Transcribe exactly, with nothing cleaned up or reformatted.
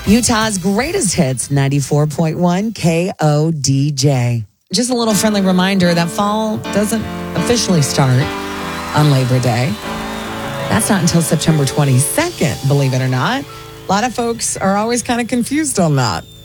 Utah's greatest hits, ninety-four point one K O D J. Just a little friendly reminder that fall doesn't officially start on Labor Day. That's not until September twenty-second, believe it or not. A lot of folks are always kind of confused on that.